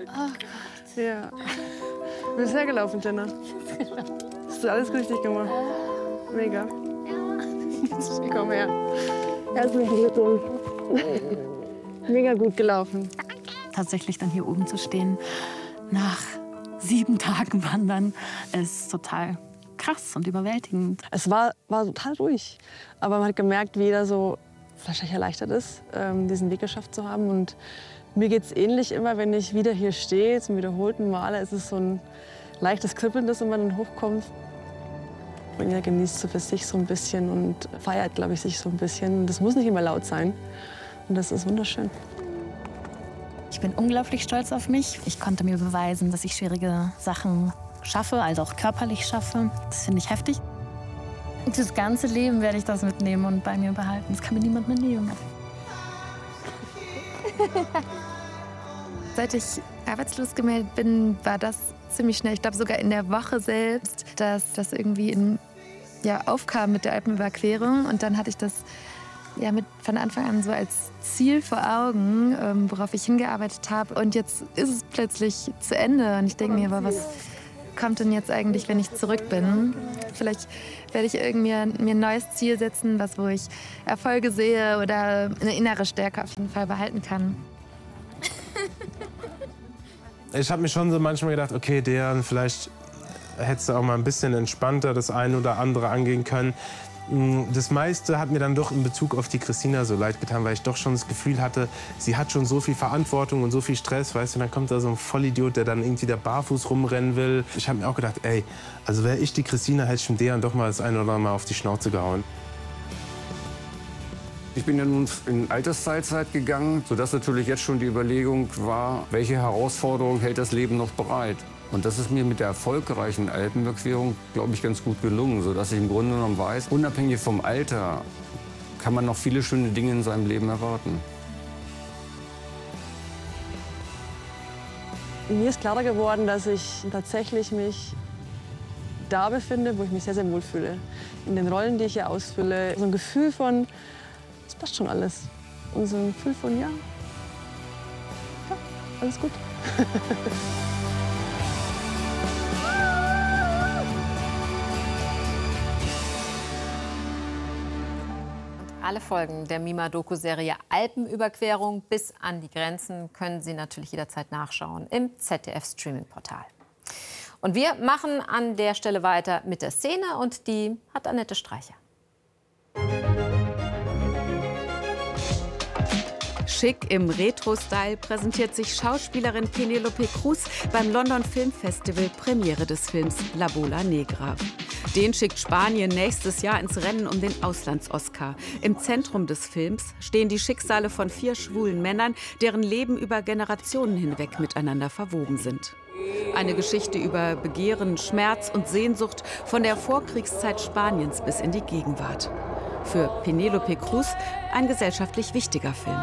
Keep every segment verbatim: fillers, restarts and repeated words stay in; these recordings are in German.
Oh Gott. Ja. Du bist hergelaufen, Jenna. Hast du alles richtig gemacht? Mega. Ja. Komm her. Herzlichen Glückwunsch. Mega gut gelaufen. Tatsächlich dann hier oben zu stehen, nach sieben Tagen Wandern, ist total krass und überwältigend. Es war, war total ruhig. Aber man hat gemerkt, wie jeder so wahrscheinlich erleichtert ist, ähm, diesen Weg geschafft zu haben. Und mir geht es ähnlich immer, wenn ich wieder hier stehe, zum wiederholten Male. Es ist so ein leichtes Kribbeln, das immer dann hochkommt. Und er genießt so für sich so ein bisschen und feiert, glaube ich, sich so ein bisschen. Das muss nicht immer laut sein. Und das ist wunderschön. Ich bin unglaublich stolz auf mich. Ich konnte mir beweisen, dass ich schwierige Sachen schaffe, also auch körperlich schaffe. Das finde ich heftig. Und das ganze Leben werde ich das mitnehmen und bei mir behalten. Das kann mir niemand mehr nehmen. Seit ich arbeitslos gemeldet bin, war das ziemlich schnell. Ich glaube sogar in der Woche selbst, dass das irgendwie in, ja, aufkam mit der Alpenüberquerung. Und dann hatte ich das ja, mit von Anfang an so als Ziel vor Augen, ähm, worauf ich hingearbeitet habe. Und jetzt ist es plötzlich zu Ende. Und ich denke mir, aber was kommt denn jetzt eigentlich, wenn ich zurück bin? Vielleicht werde ich irgendwie mir ein neues Ziel setzen, was, wo ich Erfolge sehe oder eine innere Stärke auf jeden Fall behalten kann. Ich habe mir schon so manchmal gedacht, okay, Dejan, vielleicht hättest du auch mal ein bisschen entspannter das eine oder andere angehen können. Das meiste hat mir dann doch in Bezug auf die Christina so leid getan, weil ich doch schon das Gefühl hatte, sie hat schon so viel Verantwortung und so viel Stress, weißt du, dann kommt da so ein Vollidiot, der dann irgendwie da barfuß rumrennen will. Ich habe mir auch gedacht, ey, also wäre ich die Christina, hätte ich dem Dejan doch mal das eine oder andere Mal auf die Schnauze gehauen. Ich bin ja nun in Altersteilzeit gegangen, sodass natürlich jetzt schon die Überlegung war, welche Herausforderung hält das Leben noch bereit? Und das ist mir mit der erfolgreichen Alpenüberquerung, glaube ich, ganz gut gelungen, sodass ich im Grunde genommen weiß, unabhängig vom Alter kann man noch viele schöne Dinge in seinem Leben erwarten. Mir ist klarer geworden, dass ich tatsächlich mich da befinde, wo ich mich sehr, sehr wohl fühle. In den Rollen, die ich hier ausfülle. So ein Gefühl von, das passt schon alles. Und so ein Gefühl von, ja, ja, alles gut. Alle Folgen der Mima-Doku-Serie Alpenüberquerung bis an die Grenzen können Sie natürlich jederzeit nachschauen im Z D F-Streaming-Portal. Und wir machen an der Stelle weiter mit der Szene und die hat Annette Streicher. Schick im Retro-Style präsentiert sich Schauspielerin Penélope Cruz beim London Film Festival Premiere des Films La Bola Negra. Den schickt Spanien nächstes Jahr ins Rennen um den Auslands-Oscar. Im Zentrum des Films stehen die Schicksale von vier schwulen Männern, deren Leben über Generationen hinweg miteinander verwoben sind. Eine Geschichte über Begehren, Schmerz und Sehnsucht von der Vorkriegszeit Spaniens bis in die Gegenwart. Für Penélope Cruz ein gesellschaftlich wichtiger Film.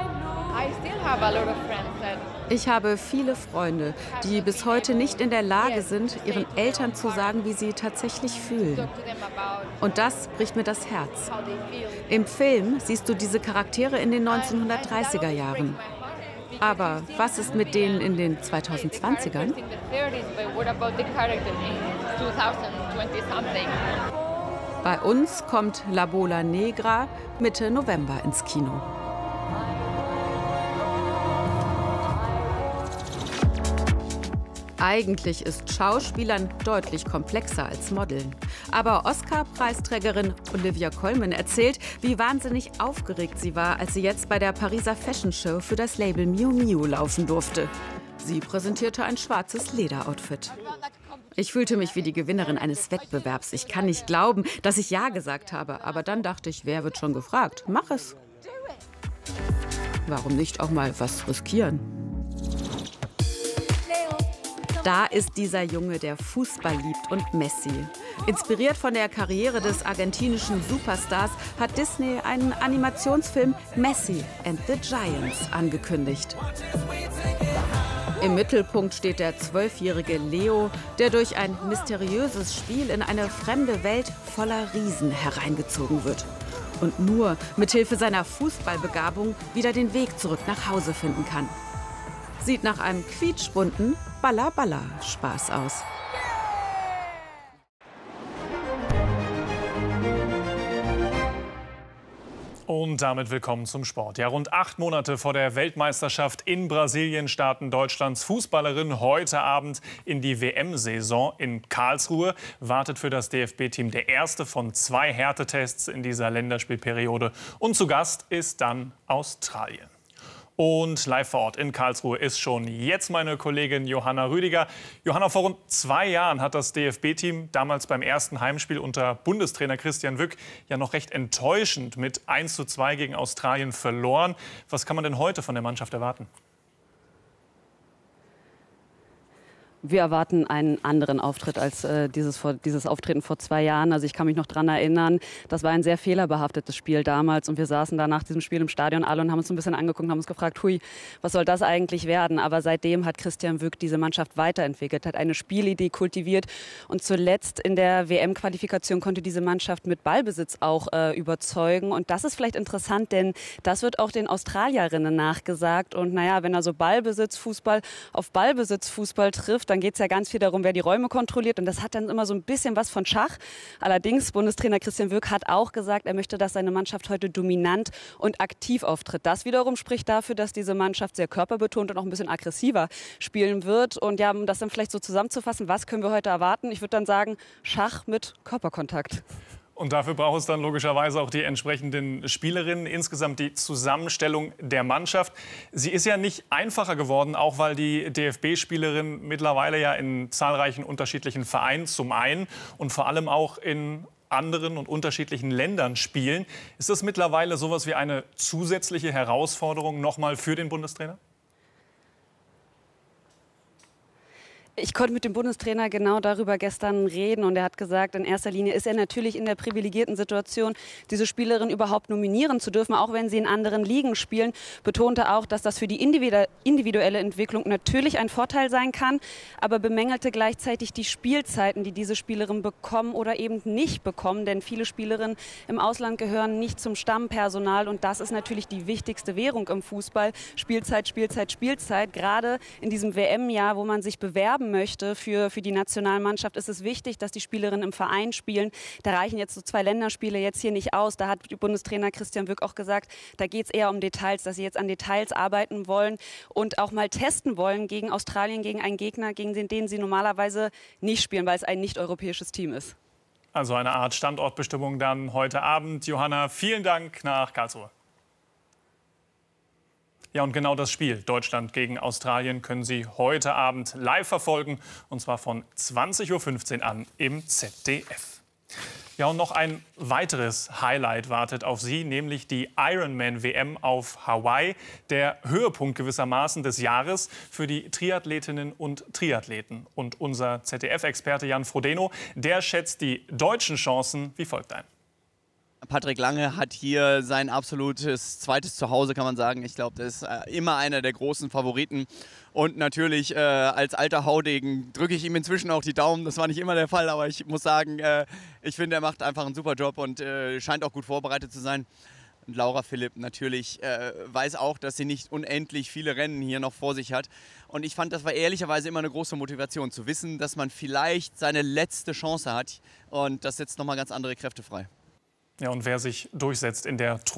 Ich habe viele Freunde, die bis heute nicht in der Lage sind, ihren Eltern zu sagen, wie sie tatsächlich fühlen. Und das bricht mir das Herz. Im Film siehst du diese Charaktere in den neunzehnhundertdreißiger Jahren. Aber was ist mit denen in den zweitausendzwanzigern? Bei uns kommt La Bola Negra Mitte November ins Kino. Eigentlich ist Schauspielern deutlich komplexer als Modeln. Aber Oscar-Preisträgerin Olivia Colman erzählt, wie wahnsinnig aufgeregt sie war, als sie jetzt bei der Pariser Fashion Show für das Label Miu Miu laufen durfte. Sie präsentierte ein schwarzes Lederoutfit. Ich fühlte mich wie die Gewinnerin eines Wettbewerbs. Ich kann nicht glauben, dass ich Ja gesagt habe. Aber dann dachte ich, wer wird schon gefragt? Mach es. Warum nicht auch mal was riskieren? Da ist dieser Junge, der Fußball liebt und Messi. Inspiriert von der Karriere des argentinischen Superstars hat Disney einen Animationsfilm Messi and the Giants angekündigt. Im Mittelpunkt steht der zwölfjährige Leo, der durch ein mysteriöses Spiel in eine fremde Welt voller Riesen hereingezogen wird. Und nur mit Hilfe seiner Fußballbegabung wieder den Weg zurück nach Hause finden kann. Sieht nach einem quietschbunten Balla-Balla-Spaß aus. Und damit willkommen zum Sport. Ja, rund acht Monate vor der Weltmeisterschaft in Brasilien starten Deutschlands Fußballerinnen heute Abend in die W M-Saison. In Karlsruhe wartet für das D F B-Team der erste von zwei Härtetests in dieser Länderspielperiode. Und zu Gast ist dann Australien. Und live vor Ort in Karlsruhe ist schon jetzt meine Kollegin Johanna Rüdiger. Johanna, vor rund zwei Jahren hat das D F B-Team damals beim ersten Heimspiel unter Bundestrainer Christian Wück ja noch recht enttäuschend mit eins zu zwei gegen Australien verloren. Was kann man denn heute von der Mannschaft erwarten? Wir erwarten einen anderen Auftritt als äh, dieses, vor, dieses Auftreten vor zwei Jahren. Also ich kann mich noch daran erinnern, das war ein sehr fehlerbehaftetes Spiel damals. Und wir saßen da nach diesem Spiel im Stadion alle und haben uns ein bisschen angeguckt und haben uns gefragt, hui, was soll das eigentlich werden? Aber seitdem hat Christian Wück diese Mannschaft weiterentwickelt, hat eine Spielidee kultiviert. Und zuletzt in der W M-Qualifikation konnte diese Mannschaft mit Ballbesitz auch äh, überzeugen. Und das ist vielleicht interessant, denn das wird auch den Australierinnen nachgesagt. Und naja, wenn also Ballbesitzfußball auf Ballbesitzfußball trifft, dann geht es ja ganz viel darum, wer die Räume kontrolliert. Und das hat dann immer so ein bisschen was von Schach. Allerdings, Bundestrainer Christian Wück hat auch gesagt, er möchte, dass seine Mannschaft heute dominant und aktiv auftritt. Das wiederum spricht dafür, dass diese Mannschaft sehr körperbetont und auch ein bisschen aggressiver spielen wird. Und ja, um das dann vielleicht so zusammenzufassen, was können wir heute erwarten? Ich würde dann sagen, Schach mit Körperkontakt. Und dafür braucht es dann logischerweise auch die entsprechenden Spielerinnen, insgesamt die Zusammenstellung der Mannschaft. Sie ist ja nicht einfacher geworden, auch weil die D F B-Spielerinnen mittlerweile ja in zahlreichen unterschiedlichen Vereinen zum einen und vor allem auch in anderen und unterschiedlichen Ländern spielen. Ist das mittlerweile sowas wie eine zusätzliche Herausforderung nochmal für den Bundestrainer? Ich konnte mit dem Bundestrainer genau darüber gestern reden und er hat gesagt, in erster Linie ist er natürlich in der privilegierten Situation, diese Spielerin überhaupt nominieren zu dürfen, auch wenn sie in anderen Ligen spielen. Betonte auch, dass das für die individuelle Entwicklung natürlich ein Vorteil sein kann, aber bemängelte gleichzeitig die Spielzeiten, die diese Spielerinnen bekommen oder eben nicht bekommen, denn viele Spielerinnen im Ausland gehören nicht zum Stammpersonal und das ist natürlich die wichtigste Währung im Fußball. Spielzeit, Spielzeit, Spielzeit. Gerade in diesem W M-Jahr, wo man sich bewerben möchte für, für die Nationalmannschaft, ist es wichtig, dass die Spielerinnen im Verein spielen. Da reichen jetzt so zwei Länderspiele jetzt hier nicht aus. Da hat Bundestrainer Christian Wück auch gesagt, da geht es eher um Details, dass sie jetzt an Details arbeiten wollen und auch mal testen wollen gegen Australien, gegen einen Gegner, gegen den, den sie normalerweise nicht spielen, weil es ein nicht-europäisches Team ist. Also eine Art Standortbestimmung dann heute Abend. Johanna, vielen Dank nach Karlsruhe. Ja, und genau das Spiel Deutschland gegen Australien können Sie heute Abend live verfolgen, und zwar von zwanzig Uhr fünfzehn an im Z D F. Ja, und noch ein weiteres Highlight wartet auf Sie, nämlich die Ironman-W M auf Hawaii. Der Höhepunkt gewissermaßen des Jahres für die Triathletinnen und Triathleten. Und unser Z D F-Experte Jan Frodeno, der schätzt die deutschen Chancen wie folgt ein. Patrick Lange hat hier sein absolutes zweites Zuhause, kann man sagen. Ich glaube, das ist äh, immer einer der großen Favoriten. Und natürlich äh, als alter Haudegen drücke ich ihm inzwischen auch die Daumen. Das war nicht immer der Fall, aber ich muss sagen, äh, ich finde, er macht einfach einen super Job und äh, scheint auch gut vorbereitet zu sein. Und Laura Philipp natürlich äh, weiß auch, dass sie nicht unendlich viele Rennen hier noch vor sich hat. Und ich fand, das war ehrlicherweise immer eine große Motivation, zu wissen, dass man vielleicht seine letzte Chance hat. Und das setzt nochmal ganz andere Kräfte frei. Ja, und wer sich durchsetzt in der